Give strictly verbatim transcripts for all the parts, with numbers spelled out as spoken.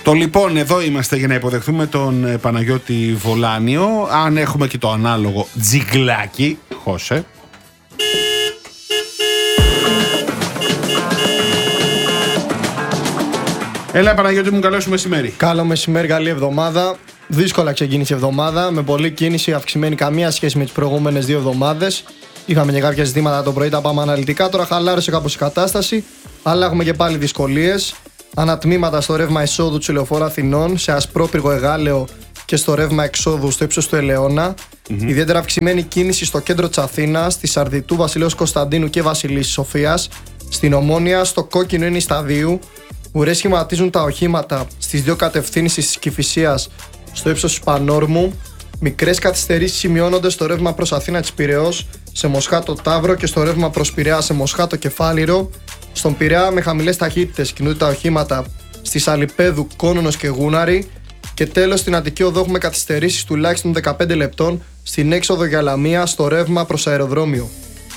Το λοιπόν, εδώ είμαστε για να υποδεχθούμε τον Παναγιώτη Βολάνιο. Αν έχουμε και το ανάλογο τζιγκλάκι, Χώσε. Έλα Παναγιώτη μου, καλό σου μεσημέρι. Καλό μεσημέρι, καλή εβδομάδα. Δύσκολα ξεκίνησε η εβδομάδα, με πολλή κίνηση, αυξημένη καμία σχέση με τις προηγούμενες δύο εβδομάδες. Είχαμε και κάποια ζητήματα το πρωί, τα πάμε αναλυτικά. Τώρα χαλάρωσε κάπως η κατάσταση, αλλά έχουμε και πάλι δυσκολίες. Ανατμήματα στο ρεύμα εισόδου του Λεωφόρου Αθηνών, σε ασπρόπυργο Εγάλεο και στο ρεύμα εξόδου στο ύψος του Ελαιώνα. Mm-hmm. Ιδιαίτερα αυξημένη κίνηση στο κέντρο της Αθήνας, στη Σαρδιτού, Βασιλέως Κωνσταντίνου και Βασιλίσσης Σοφίας. Στην Ομόνια, στο κόκκινο είναι η Σταδίου. Ουρές σχηματίζουν τα οχήματα στις δύο κατευθύνσεις της Κηφισίας στο ύψος του Πανόρμου. Μικρές καθυστερήσεις σημειώνονται στο ρεύμα προς Αθήνα της Πειραιώς, σε Μοσχάτο Ταύρο και στο ρεύμα προς Πειραιά σε Μοσχάτο Κεφάλιρο. Στον Πειραιά με χαμηλές ταχύτητες κινούνται τα οχήματα στη Σαλιπέδου, Κόνονος και Γούναρη. Και τέλος στην Αττική Οδό έχουμε καθυστερήσεις τουλάχιστον δεκαπέντε λεπτών στην έξοδο για Λαμία στο ρεύμα προς αεροδρόμιο.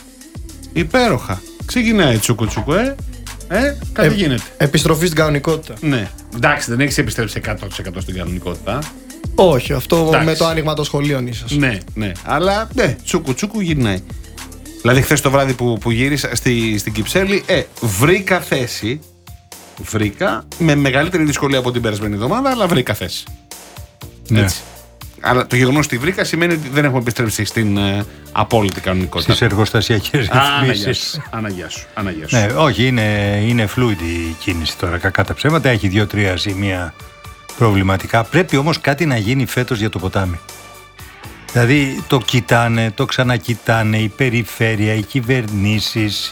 Υπέροχα. Ξεκινάει τσούκου τσούκου, ε. Ε, κάτι ε, γίνεται. Επιστροφή στην κανονικότητα. Ναι. Εντάξει, δεν έχεις επιστρέψει εκατό τοις εκατό στην κανονικότητα. Όχι, αυτό Εντάξει. Με το άνοιγμα των σχολείων ίσως. Ναι, ναι. Αλλά ναι, τσούκου τσούκου γυρνάει. Δηλαδή, χθες το βράδυ που, που γύρισα στη, στην Κυψέλη, ε, βρήκα θέση. Βρήκα με μεγαλύτερη δυσκολία από την περασμένη εβδομάδα, αλλά βρήκα θέση. Ναι. Έτσι. Αλλά το γεγονός ότι βρήκα σημαίνει ότι δεν έχουμε επιστρέψει στην ε, απόλυτη κανονικότητα. Στις εργοστασιακές ρυθμίσεις. Αναγιά σου. Αναγιά σου. Ναι, όχι, είναι, είναι fluid η κίνηση τώρα, κακά τα ψέματα. Έχει δύο-τρία σημεία προβληματικά. Πρέπει όμως κάτι να γίνει φέτος για το ποτάμι. Δηλαδή το κοιτάνε, το ξανακοιτάνε, η περιφέρεια, οι κυβερνήσεις.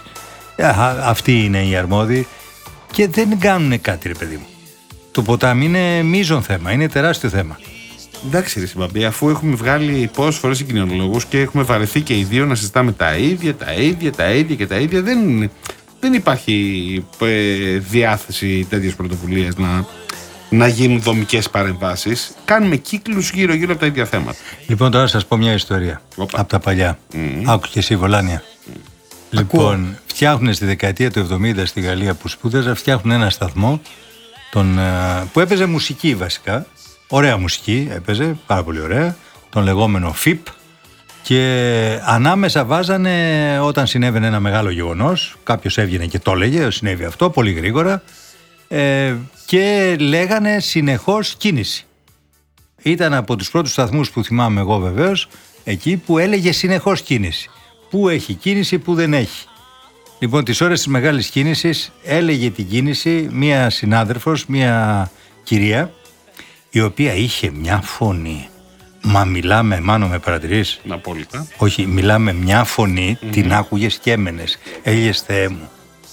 Αυτοί είναι οι αρμόδιοι και δεν κάνουν κάτι, ρε παιδί μου. Το ποτάμι είναι μείζον θέμα, είναι τεράστιο θέμα. Εντάξει, ρε Συμπαμπή, αφού έχουμε βγάλει πόσες φορές κοινωνολόγους και έχουμε βαρεθεί και οι δύο να συζητάμε τα ίδια, τα ίδια, τα ίδια και τα ίδια, δεν, δεν υπάρχει ε, διάθεση τέτοιες πρωτοβουλίες να, να γίνουν δομικές παρεμβάσεις. Κάνουμε κύκλους γύρω-γύρω από τα ίδια θέματα. Λοιπόν, τώρα σας πω μια ιστορία. Οπα. Από τα παλιά. Mm. Άκου και εσύ, Βολάνια. Mm. Λοιπόν, φτιάχνουν στη δεκαετία του εβδομήντα στη Γαλλία που σπούδαζα, φτιάχνουν ένα σταθμό τον, που έπαιζε μουσική βασικά. Ωραία μουσική έπαιζε, πάρα πολύ ωραία, τον λεγόμενο φιπ, και ανάμεσα βάζανε όταν συνέβαινε ένα μεγάλο γεγονός, κάποιος έβγαινε και το έλεγε, συνέβη αυτό πολύ γρήγορα, ε, και λέγανε συνεχώς κίνηση. Ήταν από τους πρώτους σταθμούς που θυμάμαι εγώ βεβαίως, εκεί που έλεγε συνεχώς κίνηση. Πού έχει κίνηση, πού δεν έχει. Λοιπόν, τις ώρες της μεγάλης κίνησης έλεγε την κίνηση μία συνάδελφος, μία κυρία, η οποία είχε μια φωνή. Μα μιλάμε, Μάνο, με παρατηρείς? Απόλυτα. Όχι, μιλάμε μια φωνή, mm-hmm. την άκουγες και έμενες. Έλεγες, Θεέ μου,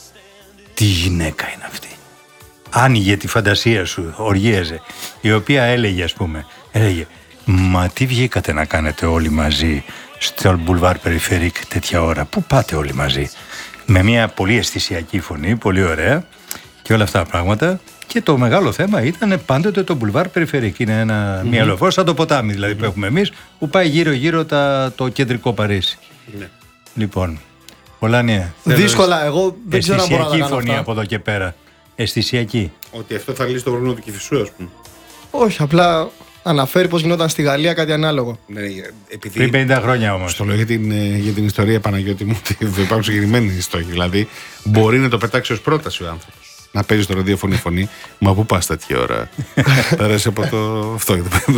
τι γυναίκα είναι αυτή. Άνοιγε τη φαντασία σου, οργίαζε. Η οποία έλεγε, ας πούμε, έλεγε, μα τι βγήκατε να κάνετε όλοι μαζί στο Μπουλβάρ Περιφερικ τέτοια ώρα? Πού πάτε όλοι μαζί? Με μια πολύ αισθησιακή φωνή, πολύ ωραία και όλα αυτά τα πράγματα. Και το μεγάλο θέμα ήταν πάντοτε το Μπουλβάρ Περιφερικ. Είναι ένα, mm-hmm. μια λεωφόρο σαν το ποτάμι δηλαδή, mm-hmm. που έχουμε εμείς, που πάει γύρω-γύρω τα, το κεντρικό Παρίσι. Ναι. Λοιπόν, Βολάνια. Δύσκολα, εγώ δεν ξέρω αν μπορώ να κάνω φωνή αυτά. Από εδώ και πέρα. Αισθησιακή. Ότι αυτό θα λύσει το πρόβλημα του Κηφισού, ας πούμε. Όχι, απλά αναφέρει πως γινόταν στη Γαλλία κάτι ανάλογο. Ναι, επειδή... Πριν πενήντα χρόνια όμως. Στο λέω για την, για την ιστορία, Παναγιώτη μου, ότι υπάρχουν συγκεκριμένοι στόχοι. Δηλαδή, μπορεί να το πετάξει ως πρόταση ο άνθρωπος. Να παίζει το ραδιόφωνο φωνή, μα πού πας τέτοια ώρα? Θα αρέσει από το αυτό.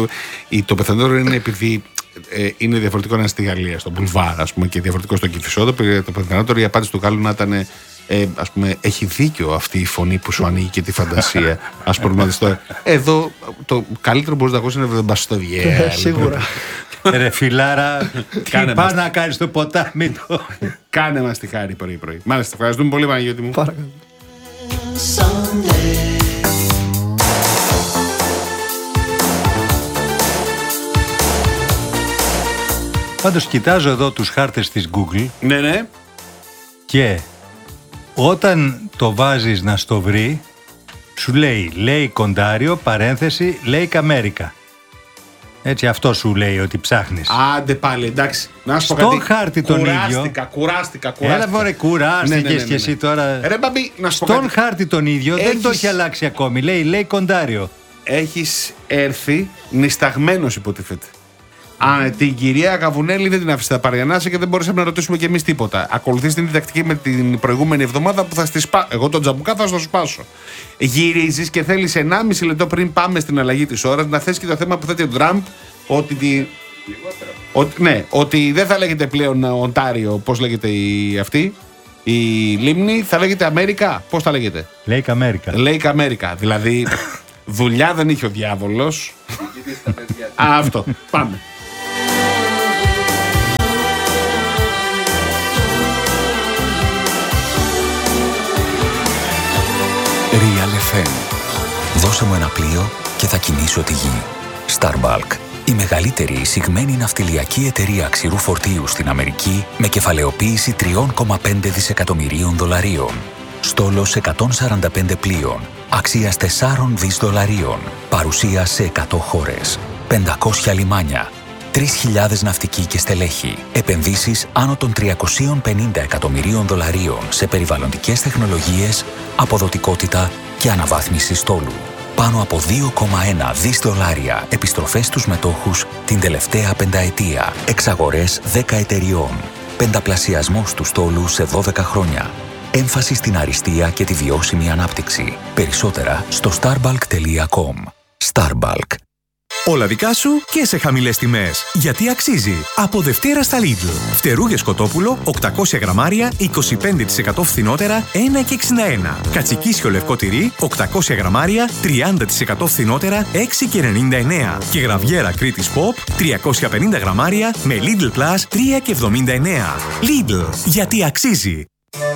Το πεθαντόρο είναι επειδή ε, είναι διαφορετικό να είναι στη Γαλλία, στο Μπουλβάρ, ας πούμε, και διαφορετικό στο Κηφισό. Το πεθαντόρο, η απάντηση του Γάλλου να ήταν, ε, ας πούμε, έχει δίκιο αυτή η φωνή που σου ανοίγει και τη φαντασία. Ας πούμε, τώρα. Εδώ το καλύτερο μπορείς να ακούσεις είναι δεν πας στο διέλ. Σίγουρα. Ρε φιλάρα, τι πας να κάνεις το ποτάμι το. Κάνε μας τη χάρη πρωί-πρωί. Μάλιστα, ευχαριστούμε πολύ, Παναγιώτη μου. Παρακαλώ. Πάντως κοιτάζω εδώ τους χάρτες της Google. Ναι, ναι. Και όταν το βάζεις να στο βρει, σου λέει λέει Κοντάριο, παρένθεση, λέει Αμέρικα. Έτσι, αυτό σου λέει ότι ψάχνεις. Άντε πάλι, εντάξει. Να σου πω στον κάτι. χάρτη τον κουράστηκα, ίδιο. Κουράστηκα, κουράστηκα, κουράστηκα. Έλα μωρέ, κουράστηκες ναι, ναι, ναι, ναι, ναι. και εσύ τώρα. Ρε μπαμπή, να σου πω στον κάτι. χάρτη τον ίδιο Έχεις... δεν το έχει αλλάξει ακόμη. Λέει, λέει Κοντάριο. έχεις έρθει νησταγμένος, υποτίθεται. Α, την κυρία Καβουνέλη δεν την άφησε τα Παριανάσα και δεν μπορούσαμε να ρωτήσουμε κι εμείς τίποτα. Ακολουθείς την διδακτική με την προηγούμενη εβδομάδα που θα στη σπάσω. Εγώ τον τζαμπουκά θα στο σπάσω. Γυρίζεις και θέλεις ενάμιση λεπτό πριν πάμε στην αλλαγή της ώρας να θες και το θέμα που θέτει ο Τραμπ ότι. Τη... ότι ναι, ότι δεν θα λέγεται πλέον Οντάριο, πώς λέγεται η αυτή. Η λίμνη θα λέγεται Αμέρικα. Πώς θα λέγεται? Lake America. Lake America. Δηλαδή δουλειά δεν είχε ο διάβολος. Α, αυτό. Πάμε. Real εφ εμ. Δώσε μου ένα πλοίο και θα κινήσω τη γη. Starbulk. Η μεγαλύτερη εισηγμένη ναυτιλιακή εταιρεία ξηρού φορτίου στην Αμερική με κεφαλαιοποίηση τρία κόμμα πέντε δισεκατομμυρίων δολαρίων. Στόλος εκατόν σαράντα πέντε πλοίων, αξίας τέσσερα δισεκατομμύρια δολαρίων, παρουσία σε εκατό χώρες, πεντακόσια λιμάνια, τρεις χιλιάδες ναυτικοί και στελέχη, επενδύσεις άνω των τριακόσια πενήντα εκατομμυρίων δολαρίων σε περιβαλλοντικές τεχνολογίες, αποδοτικότητα και αναβάθμιση στόλου. Πάνω από δύο κόμμα ένα δισεκατομμύρια δολάρια επιστροφές στους μετόχους την τελευταία πενταετία, εξαγορές δέκα εταιριών, πενταπλασιασμός του στόλου σε δώδεκα χρόνια. Έμφαση στην αριστεία και τη βιώσιμη ανάπτυξη. Περισσότερα στο starbulk τελεία com. Starbulk. Όλα δικά σου και σε χαμηλές τιμές. Γιατί αξίζει. Από Δευτέρα στα Lidl. Φτερούγες κοτόπουλο οκτακόσια γραμμάρια είκοσι πέντε τοις εκατό φθηνότερα ένα και εξήντα ένα. Κατσικίσιο λευκό τυρί οκτακόσια γραμμάρια τριάντα τοις εκατό φθηνότερα έξι και ενενήντα εννέα. Και γραβιέρα Κρήτης Pop τριακόσια πενήντα γραμμάρια με Lidl Plus τρία και εβδομήντα εννέα. Lidl. Γιατί αξίζει.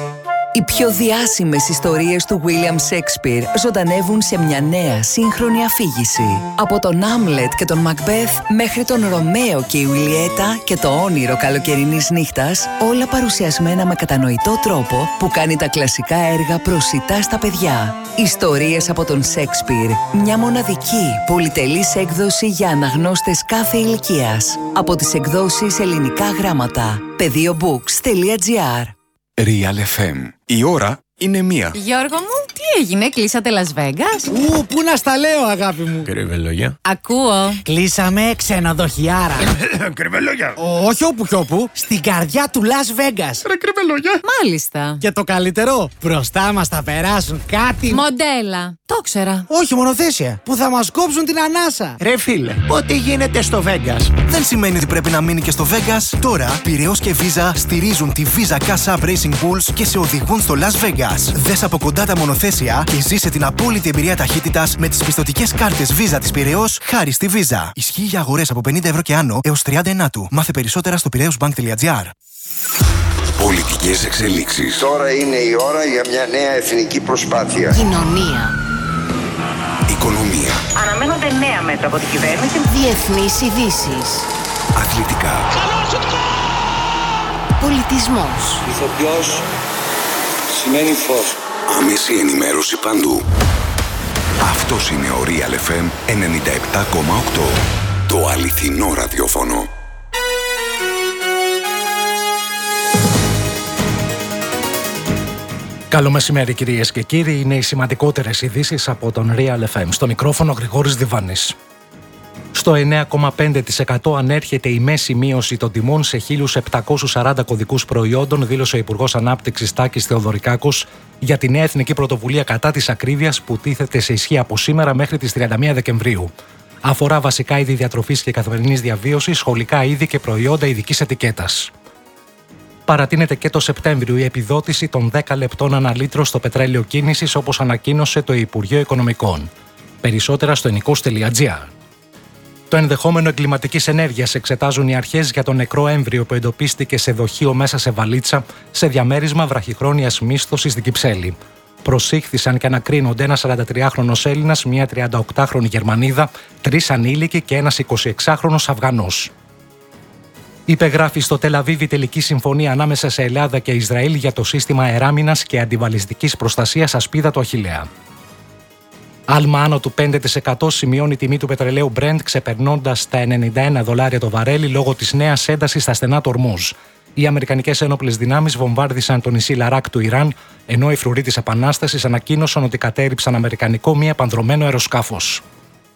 Οι πιο διάσημες ιστορίες του William Shakespeare ζωντανεύουν σε μια νέα σύγχρονη αφήγηση. Από τον Άμλετ και τον Μακμπέθ μέχρι τον Ρωμαίο και η Ουλιέτα και το όνειρο καλοκαιρινής νύχτας, όλα παρουσιασμένα με κατανοητό τρόπο που κάνει τα κλασικά έργα προσιτά στα παιδιά. Ιστορίες από τον Shakespeare, μια μοναδική πολυτελής έκδοση για αναγνώστες κάθε ηλικίας. Από τις εκδόσεις Ελληνικά Γράμματα. πεδίο μπουκς τελεία τζι άρ. Real εφ εμ. Η ώρα είναι μία. Γιώργο μου, τι έγινε, κλείσατε Las Vegas? Ου, πού να στα λέω, αγάπη μου. Κρυβελόγια. Ακούω. Κλείσαμε ξενοδοχιάρα. Κρυβελόγια. Όχι όπου κι όπου, στην καρδιά του Las Vegas. Ρε κρυβελόγια. Μάλιστα. Και το καλύτερο, μπροστά μας θα περάσουν κάτι. Μοντέλα. Το ξέρα. Όχι μονοθέσια, που θα μας κόψουν την ανάσα. Ρε φίλε, ό,τι γίνεται στο Vegas Δεν σημαίνει ότι πρέπει να μείνει και στο Vegas. Τώρα, Πειραιώς και Visa στηρίζουν τη Visa Cash App Racing Bulls και σε οδηγούν στο Las Vegas. Δες από κοντά τα μονοθέσια και ζήσε την απόλυτη εμπειρία ταχύτητας με τις πιστωτικές κάρτες Visa της Πειραιώς χάρη στη Visa. Ισχύει για αγορές από πενήντα ευρώ και άνω έως τριάντα ενάτου. Μάθε περισσότερα στο πειραιώσμπανκ τελεία τζι άρ. Πολιτικές εξελίξεις. Τώρα είναι η ώρα για μια νέα εθνική προσπάθεια. Κοινωνία. Οικονομία. Αναμένονται νέα μέτρα από την κυβέρνηση. Διεθνείς ειδήσεις. Αθλητικά. Πολιτισμός. Ηθοποιός σημαίνει φως. Άμεση ενημέρωση παντού. Αυτός είναι ο Real εφ εμ ενενήντα επτά κόμμα οκτώ. Το αληθινό ραδιόφωνο. Καλό μεσημέρι κυρίες και κύριοι, είναι οι σημαντικότερες ειδήσεις από τον Real εφ εμ. Στο μικρόφωνο Γρηγόρης Διβάνης. Στο εννέα κόμμα πέντε τοις εκατό ανέρχεται η μέση μείωση των τιμών σε χίλιους επτακόσιους σαράντα κωδικούς προϊόντων, δήλωσε ο Υπουργός Ανάπτυξης Τάκης Θεοδωρικάκος για τη νέα εθνική πρωτοβουλία κατά της ακρίβειας που τίθεται σε ισχύ από σήμερα μέχρι τις τριάντα μία Δεκεμβρίου. Αφορά βασικά είδη διατροφής και καθημερινής διαβίωσης, σχολικά είδη και προϊόντα ειδικής ετικέτας. Παρατείνεται και το Σεπτέμβριο η επιδότηση των δέκα λεπτών ανά λίτρο στο πετρέλαιο κίνησης, όπως ανακοίνωσε το Υπουργείο Οικονομικών. Περισσότερα στο ενικός τελεία τζι άρ. Το ενδεχόμενο εγκληματικής ενέργειας εξετάζουν οι αρχές για το νεκρό έμβριο που εντοπίστηκε σε δοχείο μέσα σε βαλίτσα σε διαμέρισμα βραχυχρόνιας μίσθωσης στην Κυψέλη. Προσήχθησαν και ανακρίνονται ένας σαραντατριάχρονος Έλληνας, μια τριανταοκτάχρονη Γερμανίδα, τρεις ανήλικοι και ένας εικοσιεξάχρονος Αφγανός. Υπεγράφει στο Τελαβίβ η τελική συμφωνία ανάμεσα σε Ελλάδα και Ισραήλ για το σύστημα αεράμινας και αντιβαλιστικής προστασίας ασπίδα του Αχιλλέα. Άλμα άνω του πέντε τοις εκατό σημειώνει η τιμή του πετρελαίου Brent, ξεπερνώντας τα ενενήντα ένα δολάρια το βαρέλι λόγω της νέας έντασης στα στενά του Ορμούζ. Οι αμερικανικές ένοπλες δυνάμεις βομβάρδισαν το νησί Λαράκ του Ιράν, ενώ οι φρουροί της Επανάστασης ανακοίνωσαν ότι κατέριψαν αμερικανικό μη επανδρωμένο αεροσκάφος.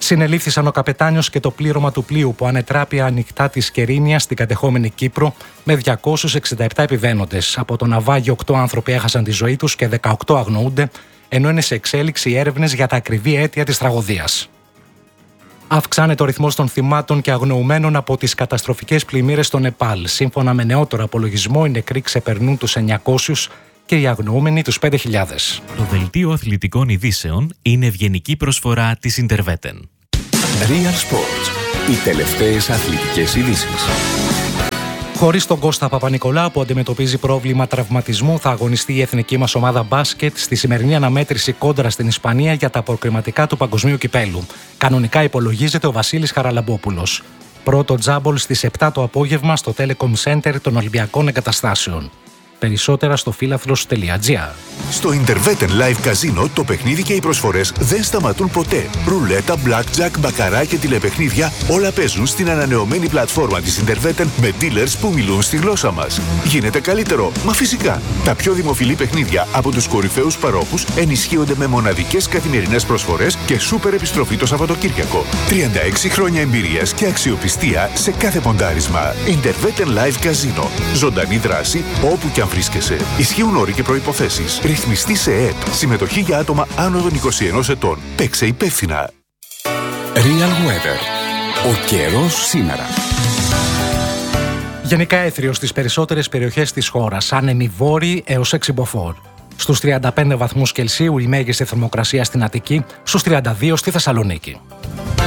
Συνελήφθησαν ο καπετάνιος και το πλήρωμα του πλοίου που ανετράπη ανοιχτά της Κερίνιας στην κατεχόμενη Κύπρο με διακόσιους εξήντα επτά επιβαίνοντες. Από το ναυάγιο οκτώ άνθρωποι έχασαν τη ζωή τους και δεκαοκτώ αγνοούνται, ενώ είναι σε εξέλιξη έρευνες για τα ακριβή αίτια της τραγωδίας. Αυξάνεται ο ρυθμός των θυμάτων και αγνοουμένων από τις καταστροφικές πλημμύρες στο Νεπάλ. Σύμφωνα με νεότερο απολογισμό, οι νεκροί ξεπερνούν τους εννιακόσιους και οι αγνοούμενοι τους πέντε χιλιάδες. Το δελτίο αθλητικών ειδήσεων είναι ευγενική προσφορά της Interveten. Real Sports. Οι τελευταίες αθλητικές ειδήσεις. Χωρίς τον Κώστα Παπα-Νικολάου που αντιμετωπίζει πρόβλημα τραυματισμού, θα αγωνιστεί η εθνική μας ομάδα μπάσκετ στη σημερινή αναμέτρηση κόντρα στην Ισπανία για τα προκριματικά του Παγκοσμίου Κυπέλου. Κανονικά υπολογίζεται ο Βασίλης Χαραλαμπόπουλος. Πρώτο τζάμπολ στις επτά το απόγευμα στο Telecom Center των Ολυμπιακών Εγκαταστάσεων. Περισσότερα στο φίλαθλος τελεία τζι άρ. Στο Interveten Live Casino το παιχνίδι και οι προσφορές δεν σταματούν ποτέ. Ρουλέτα, blackjack, μπακαρά και τηλεπαιχνίδια όλα παίζουν στην ανανεωμένη πλατφόρμα της Interveten με dealers που μιλούν στη γλώσσα μας. Γίνεται καλύτερο, μα φυσικά. Τα πιο δημοφιλή παιχνίδια από τους κορυφαίους παρόχους ενισχύονται με μοναδικές καθημερινές προσφορές και σούπερ επιστροφή το Σαββατοκύριακο. τριάντα έξι χρόνια εμπειρίας και αξιοπιστία σε κάθε ποντάρισμα. Interveten Live Casino. Ζωντανή δράση όπου και αν βρίσκεσαι. Ισχύουν όροι και προϋποθέσεις. Ρυθμιστή σε ΕΕΠ. Συμμετοχή για άτομα άνω των είκοσι ενός ετών. Παίξε υπεύθυνα. Real Weather. Ο καιρός σήμερα. Γενικά έθριος στις περισσότερες περιοχές της χώρας. Άνεμοι βόρειοι έως εξυμποφόρ. Στους τριάντα πέντε βαθμούς Κελσίου η μέγιστη θερμοκρασία στην Αττική, στους τριάντα δύο στη Θεσσαλονίκη.